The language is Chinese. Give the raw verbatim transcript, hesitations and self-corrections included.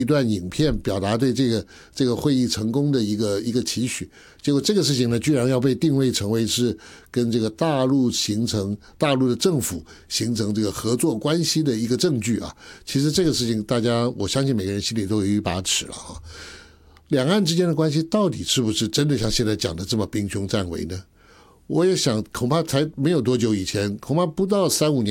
一段影片表达对这个这个会议成功的一个一个期许，结果这个事情呢，居然要被定位成为是跟这个大陆形成大陆的政府形成这个合作关系的一个证据啊！其实这个事情，大家我相信每个人心里都有一把尺了啊。两岸之间的关系到底是不是真的像现在讲的这么兵凶战危呢？我也想，恐怕才没有多久以前，恐怕不到三五年。